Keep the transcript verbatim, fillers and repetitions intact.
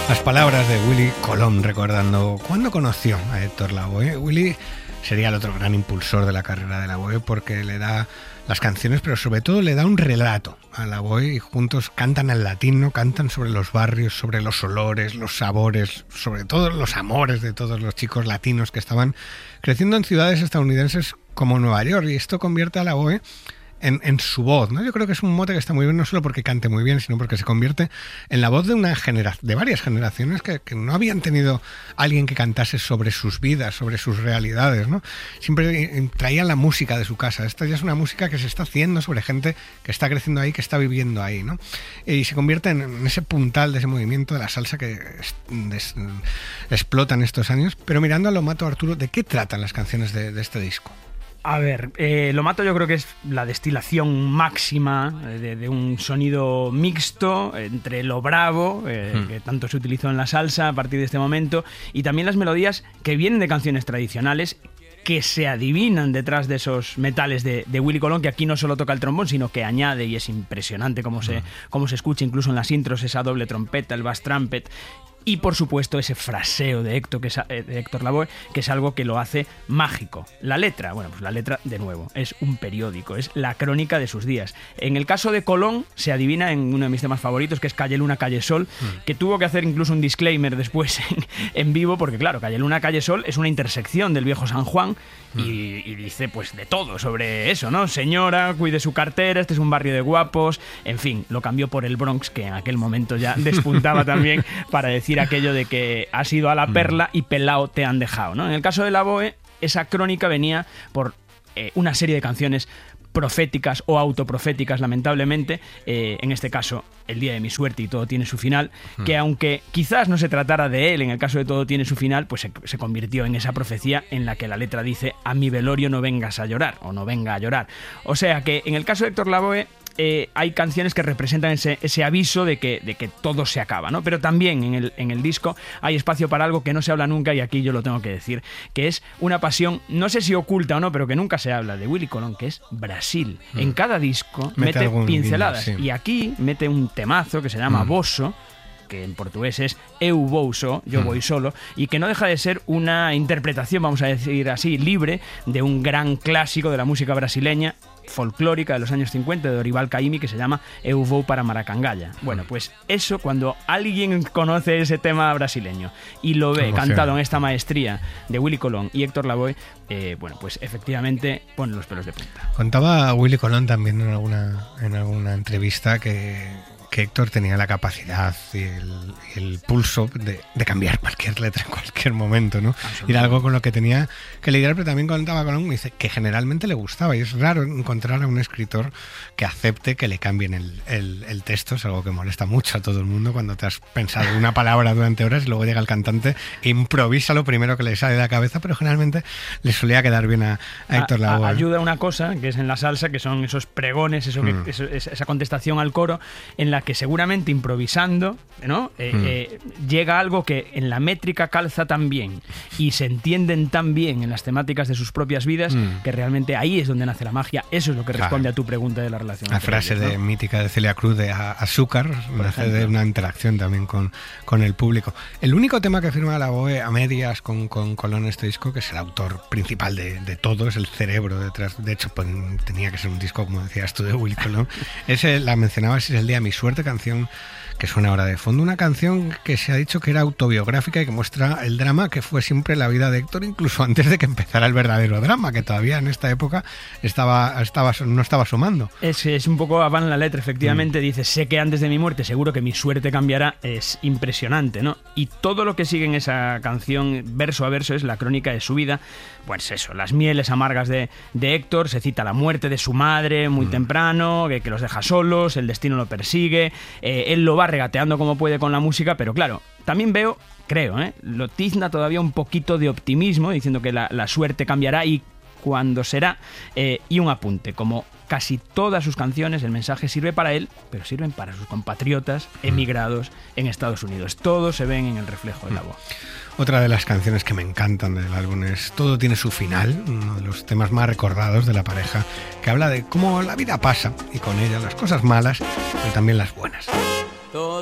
Las palabras de Willy Colón recordando cuándo conoció a Héctor Lavoe. Willy sería el otro gran impulsor de la carrera de Lavoe porque le da las canciones, pero sobre todo le da un relato a Lavoe y juntos cantan en latín, ¿no? Cantan sobre los barrios, sobre los olores, los sabores, sobre todo los amores de todos los chicos latinos que estaban creciendo en ciudades estadounidenses como Nueva York, y esto convierte a Lavoe En, en su voz, ¿no? Yo creo que es un mote que está muy bien, no solo porque cante muy bien, sino porque se convierte en la voz de una generación, de varias generaciones que, que no habían tenido alguien que cantase sobre sus vidas, sobre sus realidades, ¿no? Siempre traían la música de su casa. Esta ya es una música que se está haciendo sobre gente que está creciendo ahí, que está viviendo ahí, ¿no? Y se convierte en, en ese puntal de ese movimiento de la salsa que es, des, explota en estos años. Pero mirando a Lo Mato, Arturo, ¿de qué tratan las canciones de, de este disco? A ver, eh, Lo Mato yo creo que es la destilación máxima de, de un sonido mixto entre lo bravo, eh, hmm. que tanto se utilizó en la salsa a partir de este momento, y también las melodías que vienen de canciones tradicionales que se adivinan detrás de esos metales de, de Willy Colón, que aquí no solo toca el trombón, sino que añade, y es impresionante cómo se, cómo se escucha incluso en las intros esa doble trompeta, el bass trumpet. Y por supuesto ese fraseo de Héctor, que es, de Héctor Lavoe, que es algo que lo hace mágico. La letra, bueno, pues la letra de nuevo, es un periódico, es la crónica de sus días. En el caso de Colón se adivina en uno de mis temas favoritos, que es Calle Luna, Calle Sol, mm. que tuvo que hacer incluso un disclaimer después en, en vivo, porque claro, Calle Luna, Calle Sol es una intersección del viejo San Juan mm. y, y dice pues de todo sobre eso, ¿no? Señora, cuide su cartera, este es un barrio de guapos, en fin, lo cambió por el Bronx, que en aquel momento ya despuntaba también para decir aquello de que has ido a la perla y pelao te han dejado, ¿no? En el caso de Lavoe, esa crónica venía por eh, una serie de canciones proféticas o autoproféticas, lamentablemente, eh, en este caso El día de mi suerte y Todo tiene su final, mm. que aunque quizás no se tratara de él, en el caso de Todo tiene su final, pues se, se convirtió en esa profecía en la que la letra dice: a mi velorio no vengas a llorar, o no venga a llorar. O sea que en el caso de Héctor Lavoe Eh, hay canciones que representan ese, ese aviso de que, de que todo se acaba, ¿no? Pero también en el, en el disco hay espacio para algo que no se habla nunca, y aquí yo lo tengo que decir, que es una pasión, no sé si oculta o no, pero que nunca se habla, de Willy Colón, que es Brasil. Mm. En cada disco mete, mete pinceladas, guiño, sí. Y aquí mete un temazo que se llama mm. Bosso, que en portugués es Eu vou só, yo voy solo, y que no deja de ser una interpretación, vamos a decir así, libre, de un gran clásico de la música brasileña, folclórica de los años cincuenta, de Dorival Caymmi, que se llama Eu vou para Maracangalha. Bueno, pues eso, cuando alguien conoce ese tema brasileño y lo ve cantado en esta maestría de Willy Colón y Héctor Lavoe, eh, bueno, pues efectivamente pone los pelos de punta. Contaba Willy Colón también en alguna, en alguna entrevista que que Héctor tenía la capacidad y el, y el pulso de, de cambiar cualquier letra en cualquier momento, ¿no? Y era algo con lo que tenía que lidiar, pero también contaba con un, dice que generalmente le gustaba, y es raro encontrar a un escritor que acepte que le cambien el, el, el texto. Es algo que molesta mucho a todo el mundo cuando te has pensado una palabra durante horas y luego llega el cantante e improvisa lo primero que le sale de la cabeza, pero generalmente le solía quedar bien a, a Héctor Lavoe. A, ayuda una cosa que es en la salsa, que son esos pregones, eso que, mm. eso, esa contestación al coro, en la que seguramente improvisando, ¿no? Eh, mm. eh, llega algo que en la métrica calza tan bien y se entienden tan bien en las temáticas de sus propias vidas, mm. que realmente ahí es donde nace la magia. Eso es lo que claro. responde a tu pregunta de la relación. La frase ellos, ¿no? de mítica de Celia Cruz de a, azúcar, nace de una interacción también con, con el público. El único tema que firma Lavoe a medias con, con Colón en este disco, que es el autor principal de, de todo, es el cerebro detrás. De hecho, pues, tenía que ser un disco, como decías tú, de Willy Colón. Ese, la mencionabas, es El día de mi suerte, canción que suena ahora de fondo, una canción que se ha dicho que era autobiográfica y que muestra el drama que fue siempre la vida de Héctor, incluso antes de que empezara el verdadero drama, que todavía en esta época estaba, estaba, no estaba asomando. Es, es un poco va en la letra, efectivamente, mm. dice: sé que antes de mi muerte seguro que mi suerte cambiará. Es impresionante, ¿no? Y todo lo que sigue en esa canción, verso a verso, es la crónica de su vida. Pues eso, las mieles amargas de, de Héctor, se cita la muerte de su madre muy mm. temprano, que, que los deja solos, el destino lo persigue, eh, él lo va regateando como puede con la música, pero claro, también veo, creo, ¿eh? lo tizna todavía un poquito de optimismo, diciendo que la, la suerte cambiará y cuando será, eh, y un apunte, como casi todas sus canciones, el mensaje sirve para él, pero sirven para sus compatriotas emigrados en Estados Unidos. Todos se ven en el reflejo de la voz. Otra de las canciones que me encantan del álbum es Todo tiene su final, uno de los temas más recordados de la pareja, que habla de cómo la vida pasa y con ella las cosas malas, pero también las buenas.